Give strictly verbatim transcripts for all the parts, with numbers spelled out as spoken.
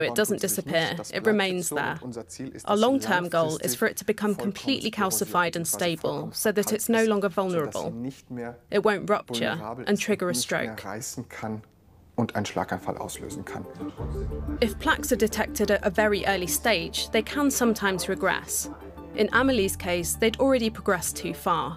It doesn't disappear, it remains there. Our long-term goal is for it to become completely calcified and stable, so that it's no longer vulnerable. It won't rupture and trigger a stroke. If plaques are detected at a very early stage, they can sometimes regress. In Amelie's case, they'd already progressed too far.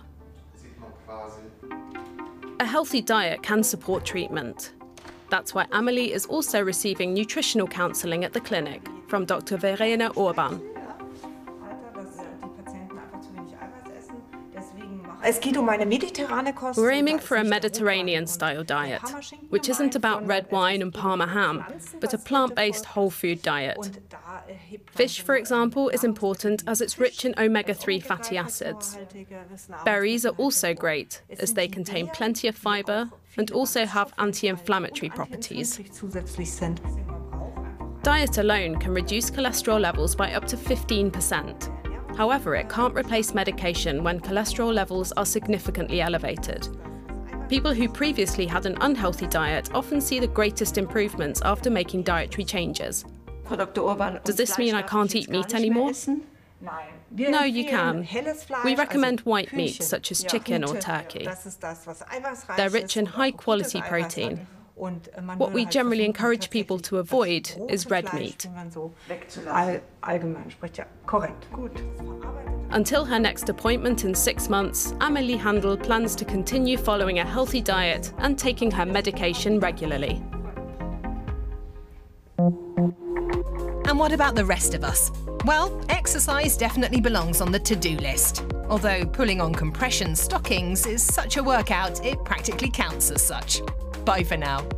A healthy diet can support treatment. That's why Amelie is also receiving nutritional counselling at the clinic from Doctor Verena Urban. We're aiming for a Mediterranean-style diet, which isn't about red wine and Parma ham, but a plant-based whole food diet. Fish, for example, is important as it's rich in omega three fatty acids. Berries are also great, as they contain plenty of fibre and also have anti-inflammatory properties. Diet alone can reduce cholesterol levels by up to fifteen percent. However, it can't replace medication when cholesterol levels are significantly elevated. People who previously had an unhealthy diet often see the greatest improvements after making dietary changes. Does this mean I can't eat meat anymore? No, you can. We recommend white meat, such as chicken or turkey. They're rich in high-quality protein. What we generally encourage people to avoid is red meat. Until her next appointment in six months, Amelie Handel plans to continue following a healthy diet and taking her medication regularly. And what about the rest of us? Well, exercise definitely belongs on the to-do list. Although pulling on compression stockings is such a workout, it practically counts as such. Bye for now.